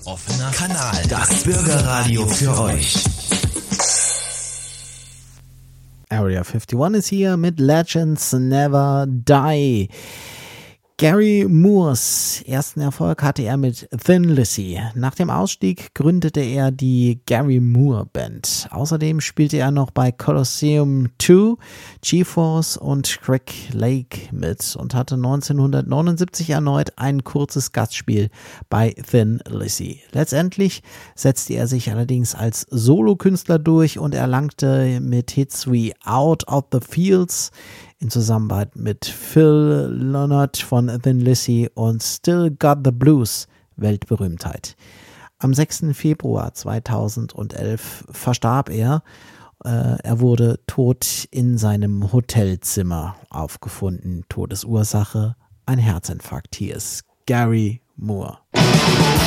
Offener Kanal, das Bürgerradio für euch. Area 51 ist hier mit Legends Never Die. Gary Moores ersten Erfolg hatte er mit Thin Lizzy. Nach dem Ausstieg gründete er die Gary Moore Band. Außerdem spielte er noch bei Colosseum 2, G-Force und Craig Lake mit und hatte 1979 erneut ein kurzes Gastspiel bei Thin Lizzy. Letztendlich setzte er sich allerdings als Solokünstler durch und erlangte mit Hits wie Out of the Fields in Zusammenarbeit mit Phil Lynott von Thin Lizzy und Still Got the Blues Weltberühmtheit. Am 6. Februar 2011 verstarb er. Er wurde tot in seinem Hotelzimmer aufgefunden. Todesursache ein Herzinfarkt. Hier ist Gary Moore.